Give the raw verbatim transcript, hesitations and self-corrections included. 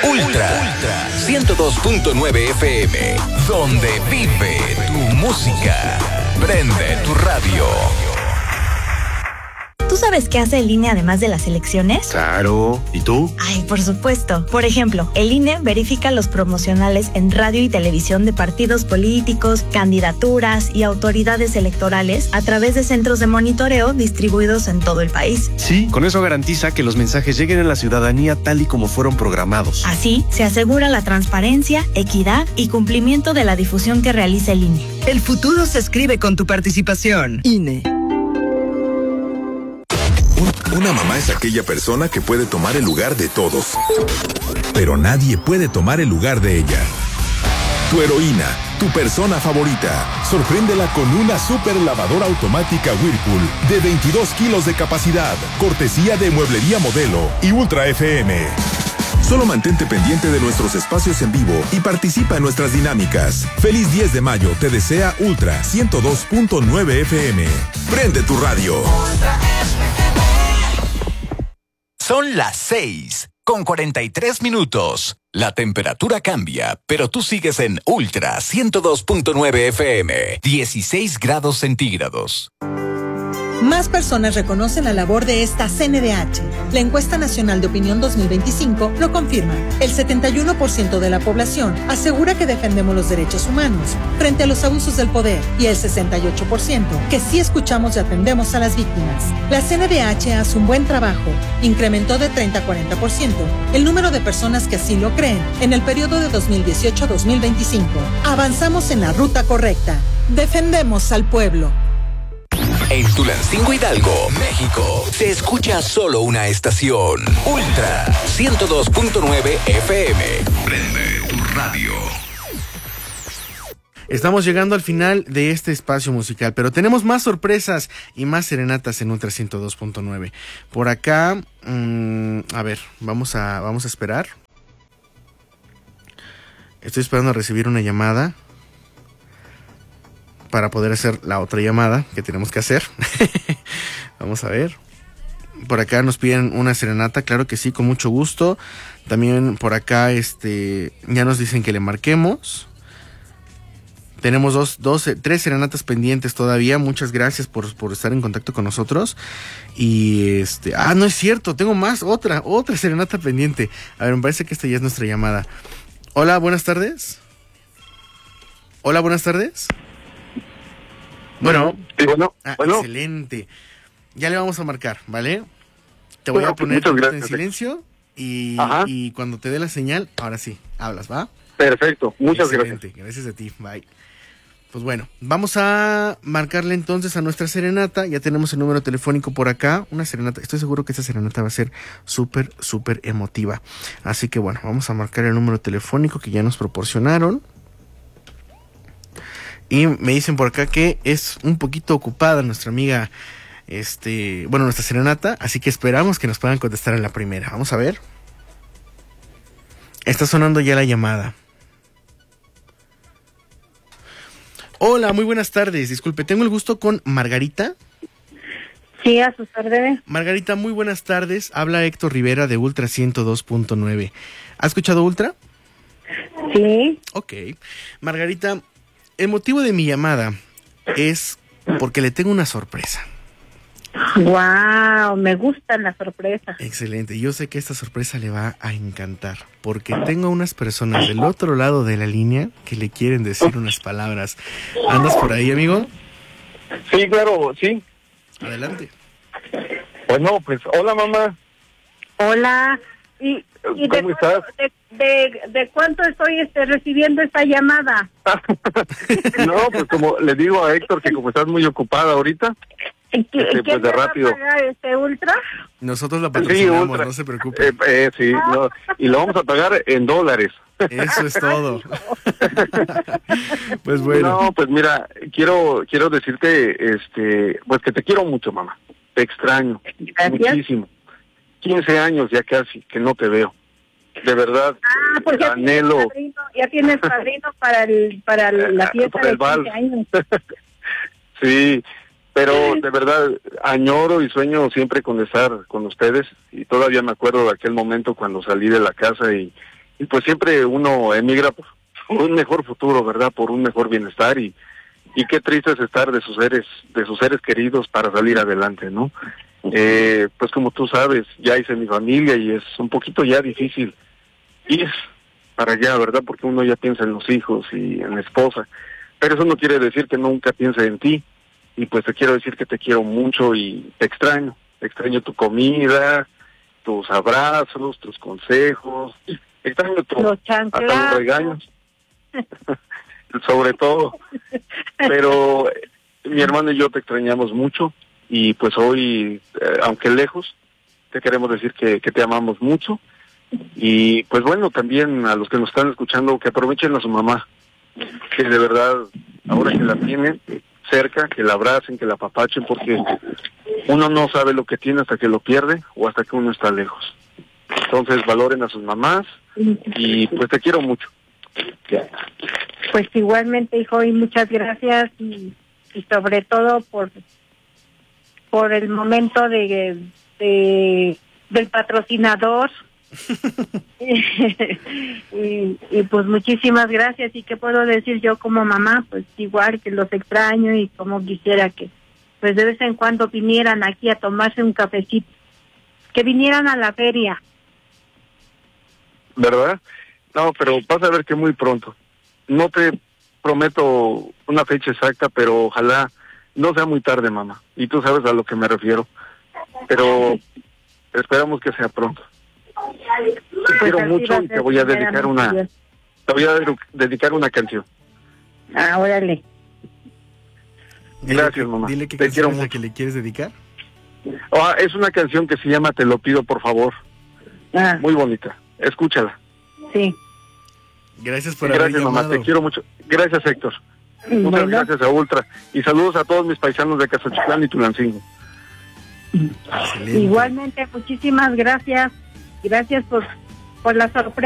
Ultra ciento dos punto nueve F M, donde vive tu música. Prende tu radio. ¿Tú sabes qué hace el I N E además de las elecciones? Claro. ¿Y tú? Ay, por supuesto. Por ejemplo, el I N E verifica los promocionales en radio y televisión de partidos políticos, candidaturas y autoridades electorales a través de centros de monitoreo distribuidos en todo el país. Sí, con eso garantiza que los mensajes lleguen a la ciudadanía tal y como fueron programados. Así, se asegura la transparencia, equidad y cumplimiento de la difusión que realiza el I N E. El futuro se escribe con tu participación. I N E. Una mamá es aquella persona que puede tomar el lugar de todos, pero nadie puede tomar el lugar de ella. Tu heroína, tu persona favorita, sorpréndela con una super lavadora automática Whirlpool de veintidós kilos de capacidad, cortesía de Mueblería Modelo y Ultra F M. Solo mantente pendiente de nuestros espacios en vivo y participa en nuestras dinámicas. Feliz diez de mayo te desea Ultra ciento dos punto nueve F M. Prende tu radio. Son las seis con cuarenta y tres minutos. La temperatura cambia, pero tú sigues en Ultra ciento dos punto nueve F M, dieciséis grados centígrados. Más personas reconocen la labor de esta C N D H. La encuesta nacional de opinión dos mil veinticinco lo confirma. El setenta y uno por ciento de la población asegura que defendemos los derechos humanos frente a los abusos del poder y el sesenta y ocho por ciento que sí escuchamos y atendemos a las víctimas. La C N D H hace un buen trabajo. Incrementó de treinta a cuarenta por ciento el número de personas que así lo creen en el periodo de dos mil dieciocho a dos mil veinticinco. Avanzamos en la ruta correcta. Defendemos al pueblo. En Tulancingo, Hidalgo, México, se escucha solo una estación. Ultra ciento dos punto nueve F M. Prende tu radio. Estamos llegando al final de este espacio musical, pero tenemos más sorpresas y más serenatas en Ultra ciento dos punto nueve. Por acá, mmm, a ver, vamos a, vamos a esperar. Estoy esperando a recibir una llamada para poder hacer la otra llamada que tenemos que hacer. Vamos a ver. Por acá nos piden una serenata, claro que sí, con mucho gusto. También por acá este ya nos dicen que le marquemos. Tenemos dos, dos, tres serenatas pendientes todavía. Muchas gracias por, por estar en contacto con nosotros. Y este, ah, no es cierto, tengo más, otra, otra serenata pendiente. A ver, me parece que esta ya es nuestra llamada. Hola, buenas tardes. Hola, buenas tardes. Bueno, sí, bueno, ah, bueno. Excelente. Ya le vamos a marcar, ¿vale? Te voy bueno, a poner gracias, en silencio y, y cuando te dé la señal, ahora sí, hablas, ¿va? Perfecto, muchas Excelente. gracias. Gracias a ti, bye. Pues bueno, vamos a marcarle entonces a nuestra serenata. Ya tenemos el número telefónico por acá. Una serenata, estoy seguro que esta serenata va a ser súper, súper emotiva. Así que bueno, vamos a marcar el número telefónico que ya nos proporcionaron. Y me dicen por acá que es un poquito ocupada nuestra amiga, este, bueno, nuestra serenata, así que esperamos que nos puedan contestar en la primera. Vamos a ver. Está sonando ya la llamada. Hola, muy buenas tardes. Disculpe, tengo el gusto con Margarita. Sí, a sus órdenes. Margarita, muy buenas tardes. Habla Héctor Rivera de Ultra ciento dos punto nueve. ¿Ha escuchado Ultra? Sí. Ok. Margarita, el motivo de mi llamada es porque le tengo una sorpresa. Wow, me gustan las sorpresas. Excelente, yo sé que esta sorpresa le va a encantar, porque tengo unas personas del otro lado de la línea que le quieren decir unas palabras. ¿Andas por ahí, amigo? Sí, claro, sí. Adelante. Bueno, pues, hola, mamá. Hola. ¿Y, y ¿Cómo de estás? Cuánto, de, de, de cuánto estoy este, recibiendo esta llamada? No, pues como le digo a Héctor que como estás muy ocupada ahorita, ¿Qué, este, ¿quién pues de me va a rápido. pagar este Ultra? Nosotros la Sí, patrocinamos, Ultra. no se preocupe. Eh, eh, sí, no, y lo vamos a pagar en dólares. Eso es todo. Pues bueno. No, pues mira, quiero quiero decirte, este, pues que te quiero mucho, mamá. Te extraño. Gracias. Muchísimo. quince años ya casi que no te veo. De verdad, Ah, pues ya anhelo. tienes padrino, ya tienes padrino para el para la fiesta Para el de vals. quince años. Sí, pero de verdad añoro y sueño siempre con estar con ustedes y todavía me acuerdo de aquel momento cuando salí de la casa y, y pues siempre uno emigra por un mejor futuro, ¿verdad? Por un mejor bienestar, y y qué triste es estar de sus seres, de sus seres queridos para salir adelante, ¿no? Eh, pues como tú sabes, ya hice mi familia y es un poquito ya difícil ir para allá, ¿verdad? Porque uno ya piensa en los hijos y en la esposa, pero eso no quiere decir que nunca piense en ti, y pues te quiero decir que te quiero mucho y te extraño, extraño tu comida, tus abrazos, tus consejos, extraño tu, Los hasta los regaños, sobre todo, pero eh, mi hermano y yo te extrañamos mucho, y pues hoy, eh, aunque lejos, te queremos decir que, que te amamos mucho, y pues bueno, también a los que nos están escuchando, que aprovechen a su mamá, que de verdad, ahora que la tienen cerca, que la abracen, que la apapachen, porque uno no sabe lo que tiene hasta que lo pierde o hasta que uno está lejos. Entonces valoren a sus mamás, y pues te quiero mucho. Pues igualmente, hijo, y muchas gracias, y, y sobre todo por por el momento de, de del patrocinador. y, y pues muchísimas gracias. Y qué puedo decir yo como mamá, pues igual que los extraño, y como quisiera que pues de vez en cuando vinieran aquí a tomarse un cafecito, que vinieran a la feria. ¿Verdad? No, pero vas a ver que muy pronto. No te prometo una fecha exacta, pero ojalá no sea muy tarde, mamá. Y tú sabes a lo que me refiero. Pero esperamos que sea pronto. Te Pues quiero así mucho va a y te ser, voy a dedicar primeramente una Dios. te voy a de- dedicar una canción. Ah, órale. Dile Gracias, que- mamá. Dile qué Te quiero canción es la mucho. que le quieres dedicar. Ah, es una canción que se llama Te lo pido por favor. Ah, Muy bonita. Escúchala. sí. Gracias por haber Gracias, mamá. llamado. Te quiero mucho. Gracias, Héctor. Muchas Bueno, gracias a Ultra. Y saludos a todos mis paisanos de Cazachitlán y Tulancingo. Excelente. igualmente, muchísimas gracias. Gracias por, por la sorpresa.